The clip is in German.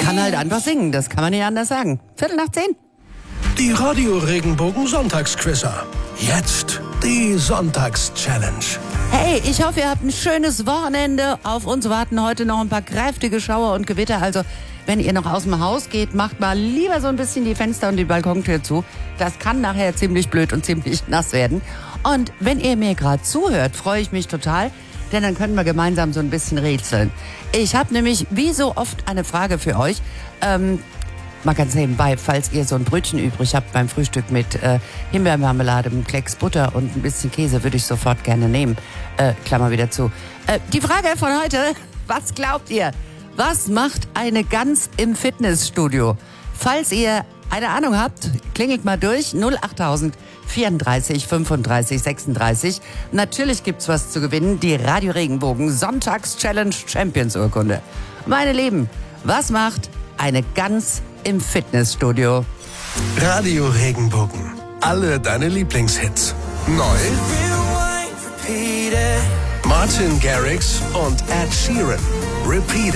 kann halt einfach singen, das kann man nicht anders sagen. 9:45. Die Radio Regenbogen Sonntagsquizzer. Jetzt die Sonntagschallenge. Hey, ich hoffe, ihr habt ein schönes Wochenende. Auf uns warten heute noch ein paar kräftige Schauer und Gewitter. Also, wenn ihr noch aus dem Haus geht, macht mal lieber so ein bisschen die Fenster und die Balkontür zu. Das kann nachher ziemlich blöd und ziemlich nass werden. Und wenn ihr mir gerade zuhört, freue ich mich total, denn dann können wir gemeinsam so ein bisschen rätseln. Ich habe nämlich wie so oft eine Frage für euch. Mal ganz nebenbei, falls ihr so ein Brötchen übrig habt beim Frühstück mit Himbeermarmelade, einem Klecks Butter und ein bisschen Käse, würde ich sofort gerne nehmen. Klammer wieder zu. Die Frage von heute, was glaubt ihr? Was macht eine Gans im Fitnessstudio? Falls ihr eine Ahnung habt, klingelt mal durch. 08000 34 35 36. Natürlich gibt's was zu gewinnen. Die Radio Regenbogen Sonntags-Challenge Champions Urkunde. Meine Lieben, was macht eine Gans im Fitnessstudio? Radio Regenbogen. Alle deine Lieblingshits. Neu. Martin Garrix und Ed Sheeran. Repeat.